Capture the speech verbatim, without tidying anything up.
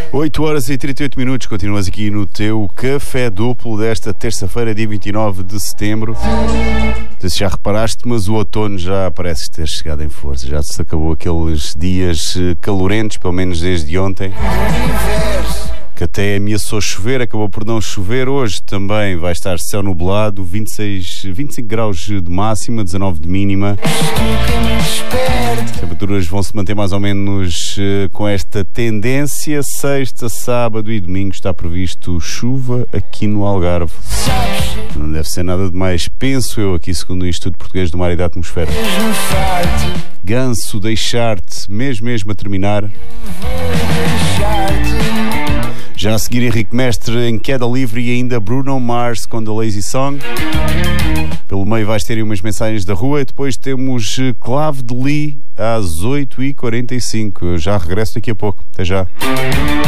oito horas e trinta e oito minutos, continuas aqui no teu Café Duplo desta terça-feira, dia vinte e nove de setembro. Não sei se já reparaste, mas o outono já parece ter chegado em força. Já se acabou aqueles dias calorentos, pelo menos desde ontem, que até ameaçou chover, acabou por não chover. Hoje também vai estar céu nublado, vinte e seis, vinte e cinco graus de máxima, dezanove de mínima. As temperaturas vão se manter mais ou menos uh, com esta tendência. Sexta, sábado e domingo está previsto chuva aqui no Algarve. Não deve ser nada de mais, penso eu, aqui segundo o Instituto Português do Mar e da Atmosfera. Ganso, deixar-te, mesmo mesmo a terminar. Já a seguir, Henrique Mestre em queda livre e ainda Bruno Mars com The Lazy Song. Pelo meio vais ter umas mensagens da rua e depois temos Clave de Lee às oito e quarenta e cinco. Eu já regresso daqui a pouco. Até já.